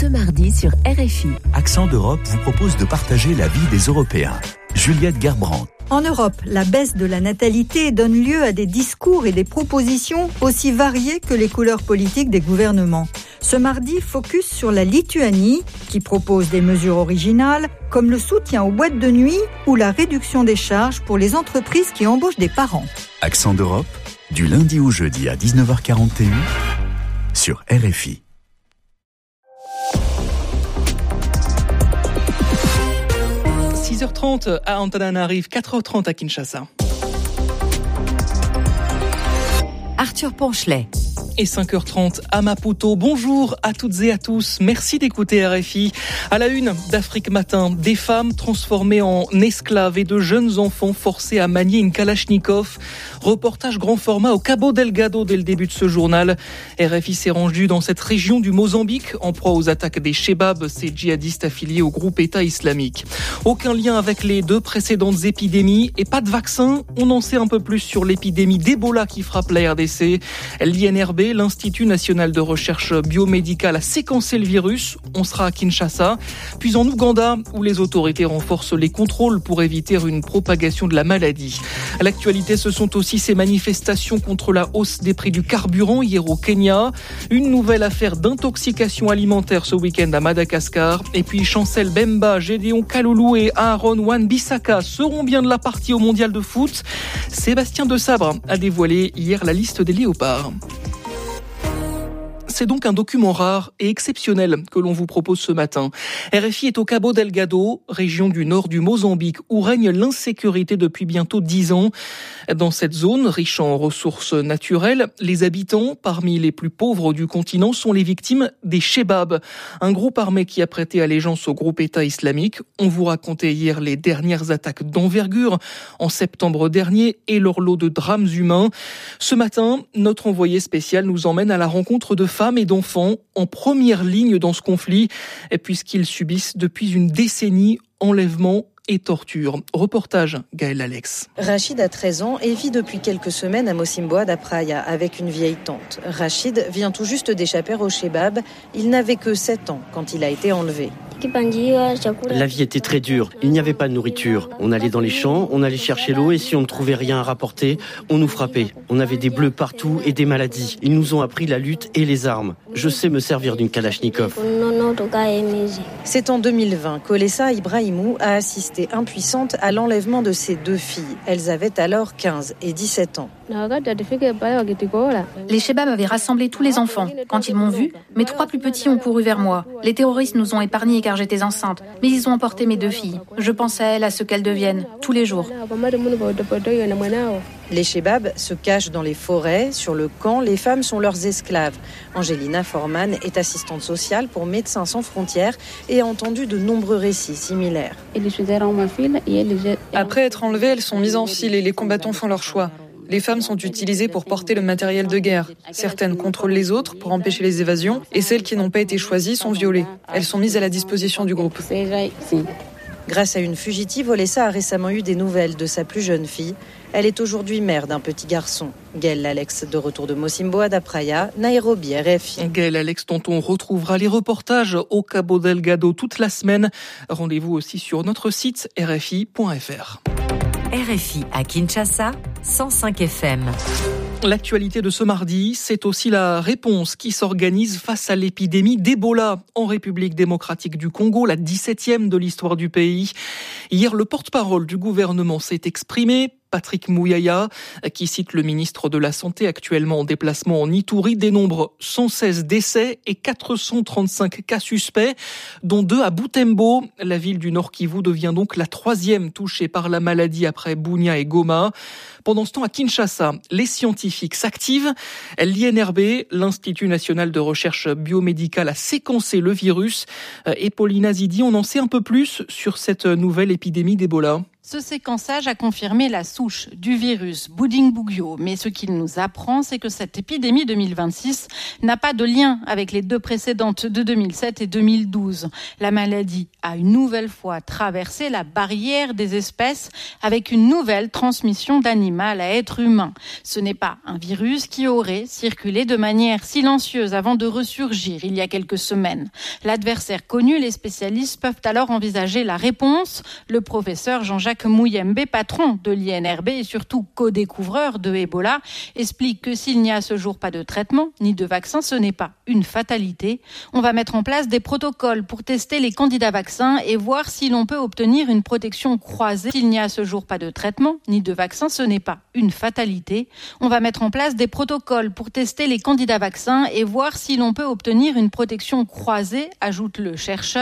ce mardi sur RFI. Accent d'Europe vous propose de partager la vie des Européens. Juliette Gerbrandt. En Europe, la baisse de la natalité donne lieu à des discours et des propositions aussi variées que les couleurs politiques des gouvernements. Ce mardi, focus sur la Lituanie, qui propose des mesures originales, comme le soutien aux boîtes de nuit ou la réduction des charges pour les entreprises qui embauchent des parents. Accent d'Europe, du lundi au jeudi à 19h41 sur RFI. – 6h30 à Antananarive, 4h30 à Kinshasa. Arthur Ponchelet. Et 5h30 à Maputo. Bonjour à toutes et à tous. Merci d'écouter RFI. À la une d'Afrique Matin, des femmes transformées en esclaves et de jeunes enfants forcés à manier une kalachnikov. Reportage grand format au Cabo Delgado dès le début de ce journal. RFI s'est rendu dans cette région du Mozambique en proie aux attaques des Chebab, ces djihadistes affiliés au groupe État islamique. Aucun lien avec les deux précédentes épidémies et pas de vaccin. On en sait un peu plus sur l'épidémie d'Ebola qui frappe la RDC. L'INRB, l'Institut national de recherche biomédicale, a séquencé le virus. On sera à Kinshasa. Puis en Ouganda, où les autorités renforcent les contrôles pour éviter une propagation de la maladie. À l'actualité, ce sont aussi ces manifestations contre la hausse des prix du carburant hier au Kenya. Une nouvelle affaire d'intoxication alimentaire ce week-end à Madagascar. Et puis Chancel Bemba, Gédéon Kaloulou et Aaron Wan-Bissaka seront bien de la partie au mondial de foot. Sébastien Desabre a dévoilé hier la liste des léopards. C'est donc un document rare et exceptionnel que l'on vous propose ce matin. RFI est au Cabo Delgado, région du nord du Mozambique, où règne l'insécurité depuis bientôt 10 ans. Dans cette zone, riche en ressources naturelles, les habitants, parmi les plus pauvres du continent, sont les victimes des Chebab, un groupe armé qui a prêté allégeance au groupe État islamique. On vous racontait hier les dernières attaques d'envergure en septembre dernier et leur lot de drames humains. Ce matin, notre envoyé spécial nous emmène à la rencontre de femmes et d'enfants en première ligne dans ce conflit, puisqu'ils subissent depuis une décennie enlèvements et torture. Reportage Gaël Alex. Rachid a 13 ans et vit depuis quelques semaines à Mocimboa da Praia avec une vieille tante. Rachid vient tout juste d'échapper au Chebab. Il n'avait que 7 ans quand il a été enlevé. La vie était très dure, il n'y avait pas de nourriture. On allait dans les champs, on allait chercher l'eau et si on ne trouvait rien à rapporter, on nous frappait. On avait des bleus partout et des maladies. Ils nous ont appris la lutte et les armes. Je sais me servir d'une kalachnikov. C'est en 2020 qu'Olessa Ibrahimou a assisté impuissante à l'enlèvement de ses 2 filles. Elles avaient alors 15 et 17 ans. Les Chebab avaient rassemblé tous les enfants. Quand ils m'ont vu, mes 3 plus petits ont couru vers moi. Les terroristes nous ont épargnés car j'étais enceinte, mais ils ont emporté mes 2 filles. Je pense à elles, à ce qu'elles deviennent, tous les jours. Les Chebab se cachent dans les forêts. Sur le camp, les femmes sont leurs esclaves. Angelina Forman est assistante sociale pour Médecins sans frontières et a entendu de nombreux récits similaires. Après être enlevées, elles sont mises en file et les combattants font leur choix. Les femmes sont utilisées pour porter le matériel de guerre. Certaines contrôlent les autres pour empêcher les évasions et celles qui n'ont pas été choisies sont violées. Elles sont mises à la disposition du groupe. Grâce à une fugitive, Olessa a récemment eu des nouvelles de sa plus jeune fille. Elle est aujourd'hui mère d'un petit garçon. Gaël Alex, de retour de Mocimboa da Praia, Nairobi, RFI. Gaël Alex, dont on retrouvera les reportages au Cabo Delgado toute la semaine. Rendez-vous aussi sur notre site rfi.fr. RFI à Kinshasa, 105 FM. L'actualité de ce mardi, c'est aussi la réponse qui s'organise face à l'épidémie d'Ebola en République démocratique du Congo, la 17e de l'histoire du pays. Hier, le porte-parole du gouvernement s'est exprimé. Patrick Mouyaya, qui cite le ministre de la Santé actuellement en déplacement en Ituri, dénombre 116 décès et 435 cas suspects, dont 2 à Butembo. La ville du Nord Kivu devient donc la 3e touchée par la maladie après Bunia et Goma. Pendant ce temps, à Kinshasa, les scientifiques s'activent. L'INRB, l'Institut national de recherche biomédicale, a séquencé le virus. Et Paulina Zidi, on en sait un peu plus sur cette nouvelle épidémie d'Ebola. Ce séquençage a confirmé la souche du virus Bundibugyo, mais ce qu'il nous apprend, c'est que cette épidémie 2026 n'a pas de lien avec les 2 précédentes de 2007 et 2012. La maladie a une nouvelle fois traversé la barrière des espèces avec une nouvelle transmission d'animal à être humain. Ce n'est pas un virus qui aurait circulé de manière silencieuse avant de ressurgir il y a quelques semaines. L'adversaire connu, les spécialistes peuvent alors envisager la réponse. Le professeur Jean-Jacques Mouyembe, patron de l'INRB et surtout co-découvreur de Ebola, explique que s'il n'y a à ce jour pas de traitement ni de vaccin, ce n'est pas une fatalité. On va mettre en place des protocoles pour tester les candidats vaccins et voir si l'on peut obtenir une protection croisée. S'il n'y a à ce jour pas de traitement ni de vaccin, ce n'est pas une fatalité. On va mettre en place des protocoles pour tester les candidats vaccins et voir si l'on peut obtenir une protection croisée, ajoute le chercheur.